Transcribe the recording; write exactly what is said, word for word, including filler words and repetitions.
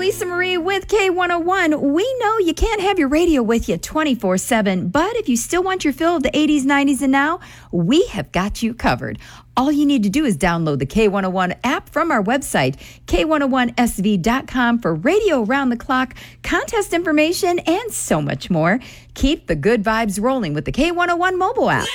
Lisa Marie with K one oh one. We know you can't have your radio with you twenty-four seven, but if you still want your fill of the eighties, nineties, and now, we have got you covered. All you need to do is download the K one oh one app from our website, K one oh one S V dot com, for radio around the clock, contest information, and so much more. Keep the good vibes rolling with the K one oh one mobile app.